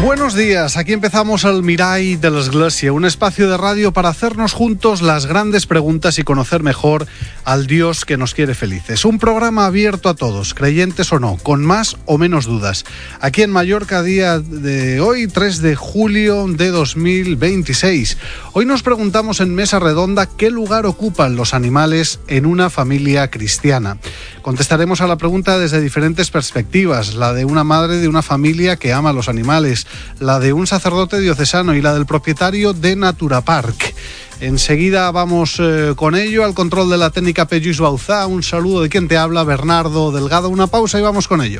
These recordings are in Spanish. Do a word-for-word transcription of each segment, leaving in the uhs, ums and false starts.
Buenos días, aquí empezamos el Mirall de l'Església, un espacio de radio para hacernos juntos las grandes preguntas y conocer mejor al Dios que nos quiere felices. Un programa abierto a todos, creyentes o no, con más o menos dudas. Aquí en Mallorca, día de hoy, tres de julio de dos mil veintiséis. Hoy nos preguntamos en Mesa Redonda qué lugar ocupan los animales en una familia cristiana. Contestaremos a la pregunta desde diferentes perspectivas, la de una madre de una familia que ama a los animales, la de un sacerdote diocesano y la del propietario de Natura Park. Enseguida vamos eh, con ello, al control de la técnica Pellus Bauzá. Un saludo de quien te habla, Bernardo Delgado. Una pausa y vamos con ello.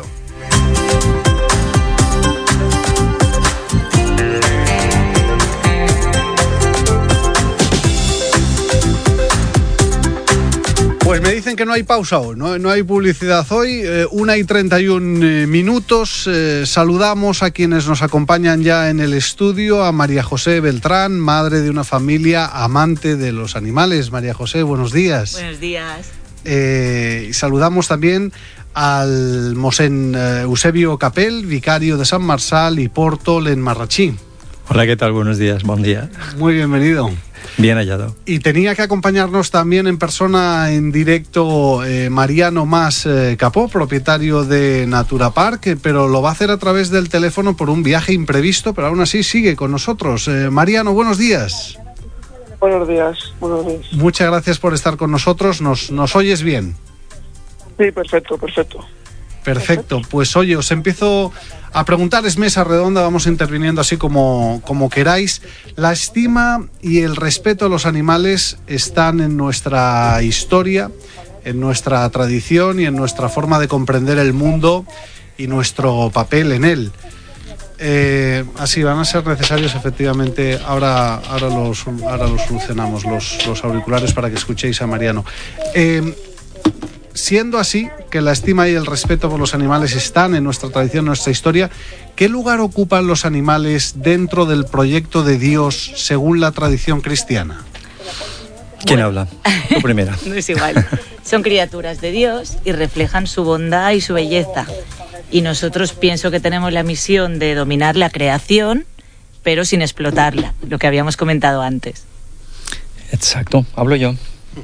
Pues me dicen que no hay pausa hoy, no, no hay publicidad hoy, eh, una y treinta y un eh, minutos. Eh, saludamos a quienes nos acompañan ya en el estudio, a María José Beltrán, madre de una familia amante de los animales. María José, buenos días. Buenos días. Eh, saludamos también al Mosén eh, Eusebio Capel, vicario de San Marçal y Porto en Marratxí. Hola, ¿qué tal? Buenos días, buen día. Muy bienvenido. Bien hallado. Y tenía que acompañarnos también en persona, en directo, eh, Mariano Mas eh, Capó, propietario de Natura Park, pero lo va a hacer a través del teléfono por un viaje imprevisto, pero aún así sigue con nosotros. Eh, Mariano, buenos días. Buenos días, buenos días. Muchas gracias por estar con nosotros. ¿Nos, nos oyes bien? Sí, perfecto, perfecto. Perfecto, pues oye, os empiezo a preguntar, es mesa redonda, vamos interviniendo así como, como queráis. La estima y el respeto a los animales están en nuestra historia, en nuestra tradición y en nuestra forma de comprender el mundo y nuestro papel en él. Eh, así van a ser necesarios, efectivamente, ahora, ahora, los, ahora los solucionamos, los, los auriculares, para que escuchéis a Mariano. Eh, Siendo así, que la estima y el respeto por los animales están en nuestra tradición, en nuestra historia, ¿qué lugar ocupan los animales dentro del proyecto de Dios según la tradición cristiana? ¿Quién bueno. habla? Tú primera. No es igual. Son criaturas de Dios y reflejan su bondad y su belleza. Y nosotros pienso que tenemos la misión de dominar la creación, pero sin explotarla, lo que habíamos comentado antes. Exacto, hablo yo.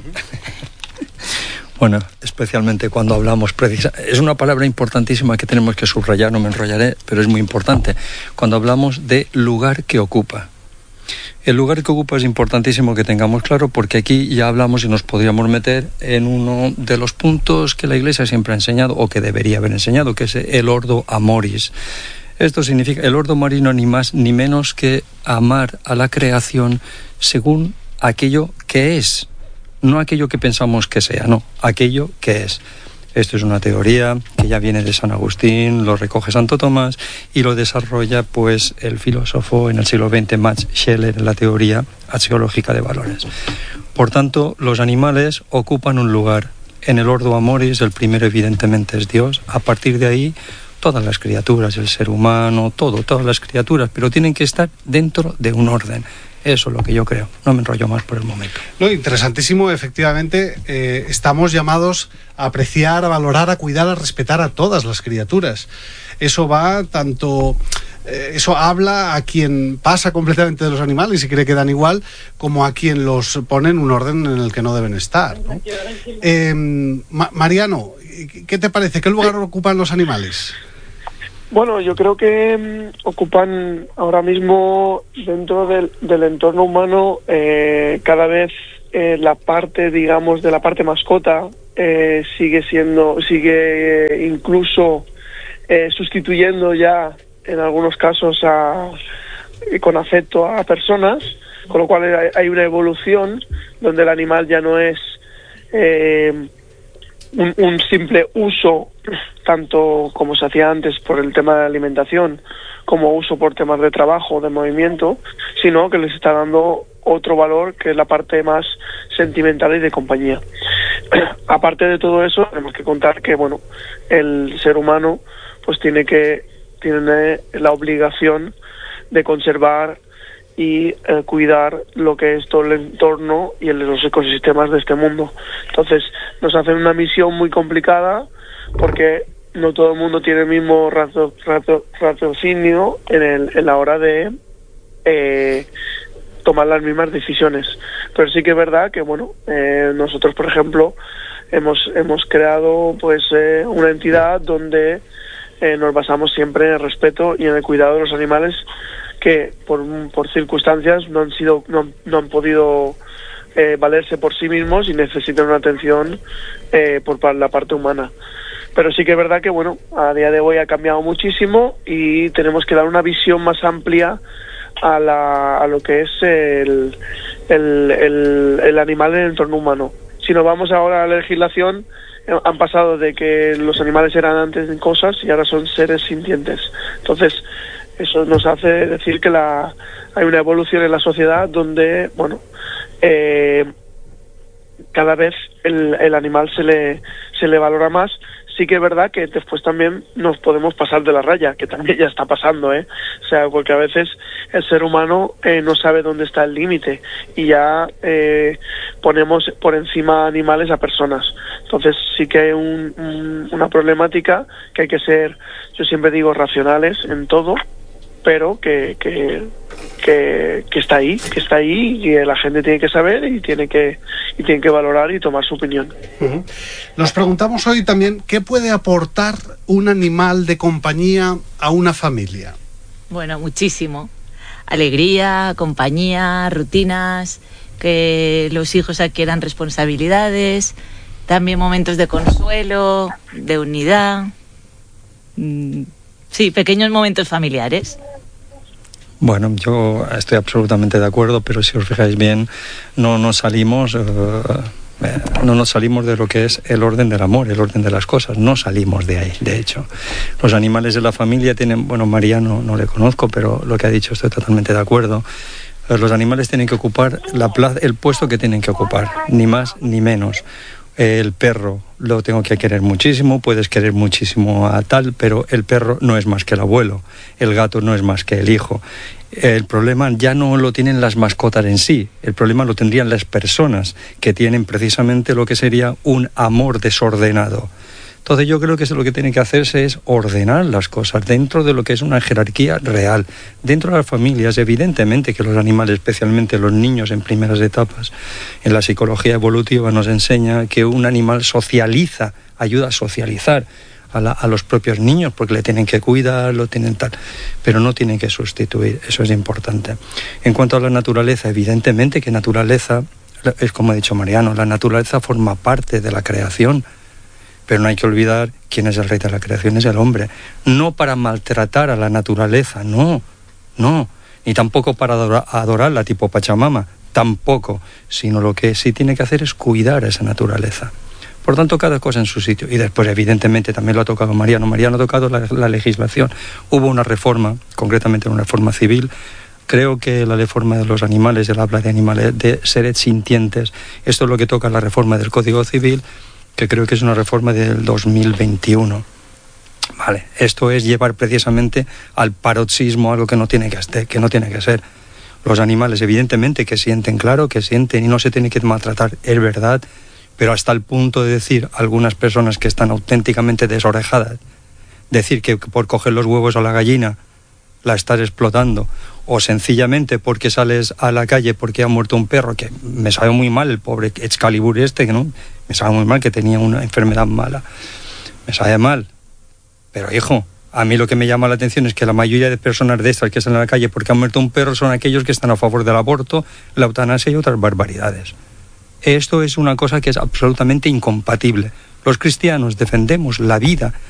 Bueno, especialmente cuando hablamos, precisa, es una palabra importantísima que tenemos que subrayar, no me enrollaré, pero es muy importante. Cuando hablamos de lugar que ocupa. El lugar que ocupa es importantísimo que tengamos claro, porque aquí ya hablamos y nos podríamos meter en uno de los puntos que la Iglesia siempre ha enseñado, o que debería haber enseñado, que es el ordo amoris. Esto significa, el ordo amoris no ni más ni menos que amar a la creación según aquello que es. No aquello que pensamos que sea, no, aquello que es. Esto es una teoría que ya viene de San Agustín, lo recoge Santo Tomás y lo desarrolla pues el filósofo en el siglo veinte, Max Scheler, en la teoría axiológica de valores. Por tanto, los animales ocupan un lugar en el ordo amoris. El primero evidentemente es Dios. A partir de ahí, todas las criaturas, el ser humano, todo, todas las criaturas, pero tienen que estar dentro de un orden. Eso es lo que yo creo. No me enrollo más por el momento. Lo interesantísimo, efectivamente, eh, estamos llamados a apreciar, a valorar, a cuidar, a respetar a todas las criaturas. Eso va tanto... Eh, eso habla a quien pasa completamente de los animales y cree que dan igual, como a quien los pone en un orden en el que no deben estar, ¿no? Eh, Ma- Mariano, ¿qué te parece? ¿Qué lugar ocupan los animales? Bueno, yo creo que um, ocupan ahora mismo dentro del, del entorno humano eh, cada vez eh, la parte, digamos, de la parte mascota eh, sigue siendo, sigue eh, incluso eh, sustituyendo ya en algunos casos a, con afecto a personas, con lo cual hay, hay una evolución donde el animal ya no es eh, un, un simple uso, tanto como se hacía antes por el tema de la alimentación, como uso por temas de trabajo, de movimiento, sino que les está dando otro valor, que es la parte más sentimental y de compañía. Aparte de todo eso, tenemos que contar que, bueno, el ser humano pues tiene que tiene la obligación de conservar y eh, cuidar lo que es todo el entorno y el, los ecosistemas de este mundo. Entonces nos hacen una misión muy complicada, porque no todo el mundo tiene el mismo razo, razo, raciocinio en, el, en la hora de eh, tomar las mismas decisiones. Pero sí que es verdad que, bueno, eh, nosotros, por ejemplo, hemos hemos creado pues eh, una entidad donde eh, nos basamos siempre en el respeto y en el cuidado de los animales que por, por circunstancias no han sido no, no han podido eh, valerse por sí mismos y necesitan una atención eh, por la parte humana. Pero sí que es verdad que, bueno, a día de hoy ha cambiado muchísimo y tenemos que dar una visión más amplia a, la, a lo que es el, el, el, el animal en el entorno humano. Si nos vamos ahora a la legislación, han pasado de que los animales eran antes cosas y ahora son seres sintientes. Entonces, eso nos hace decir que la, hay una evolución en la sociedad donde, bueno, eh, cada vez el, el animal se le, se le valora más. Sí que es verdad que después también nos podemos pasar de la raya, que también ya está pasando, ¿eh? O sea, porque a veces el ser humano eh, no sabe dónde está el límite y ya eh, ponemos por encima animales a personas. Entonces sí que hay un, un, una problemática que hay que ser, yo siempre digo, racionales en todo, pero que, que, que, que está ahí, que está ahí y la gente tiene que saber y tiene que, y tiene que valorar y tomar su opinión. Uh-huh. Nos preguntamos hoy también, ¿qué puede aportar un animal de compañía a una familia? Bueno, muchísimo. Alegría, compañía, rutinas, que los hijos adquieran responsabilidades, también momentos de consuelo, de unidad. Sí, pequeños momentos familiares. Bueno, yo estoy absolutamente de acuerdo, pero si os fijáis bien, no nos salimos, uh, eh, no nos salimos de lo que es el orden del amor, el orden de las cosas. No salimos de ahí, de hecho. Los animales de la familia tienen, bueno, María no, no le conozco, pero lo que ha dicho estoy totalmente de acuerdo. Los animales tienen que ocupar la plaza, el puesto que tienen que ocupar, ni más ni menos. El perro lo tengo que querer muchísimo, puedes querer muchísimo a tal, pero el perro no es más que el abuelo, el gato no es más que el hijo. El problema ya no lo tienen las mascotas en sí, el problema lo tendrían las personas que tienen precisamente lo que sería un amor desordenado. Entonces yo creo que lo que tiene que hacerse es ordenar las cosas dentro de lo que es una jerarquía real. Dentro de las familias, evidentemente que los animales, especialmente los niños en primeras etapas, en la psicología evolutiva nos enseña que un animal socializa, ayuda a socializar a, la, a los propios niños porque le tienen que cuidar, lo tienen tal, pero no tienen que sustituir, eso es importante. En cuanto a la naturaleza, evidentemente que naturaleza, es como ha dicho Mariano, la naturaleza forma parte de la creación. Pero no hay que olvidar quién es el rey de la creación, es el hombre. No para maltratar a la naturaleza, no, no. Ni tampoco para adorar, adorarla tipo Pachamama, tampoco. Sino lo que sí tiene que hacer es cuidar a esa naturaleza. Por tanto, cada cosa en su sitio. Y después, evidentemente, también lo ha tocado Mariano. Mariano ha tocado la, la legislación. Hubo una reforma, concretamente una reforma civil. Creo que la reforma de los animales, él habla de animales, de seres sintientes. Esto es lo que toca la reforma del Código Civil, que creo que es una reforma del dos mil veintiuno. Vale, esto es llevar precisamente al paroxismo algo que no tiene que, este, que no tiene que ser. Los animales, evidentemente, que sienten, claro, que sienten y no se tiene que maltratar, es verdad, pero hasta el punto de decir a algunas personas que están auténticamente desorejadas, decir que por coger los huevos a la gallina la estás explotando, o sencillamente porque sales a la calle porque ha muerto un perro, que me sabe muy mal el pobre Excalibur este, que no, me sabe muy mal que tenía una enfermedad mala, me sabe mal, pero hijo, a mí lo que me llama la atención es que la mayoría de personas de estas que salen a la calle porque ha muerto un perro son aquellos que están a favor del aborto, la eutanasia y otras barbaridades. Esto es una cosa que es absolutamente incompatible. Los cristianos defendemos la vida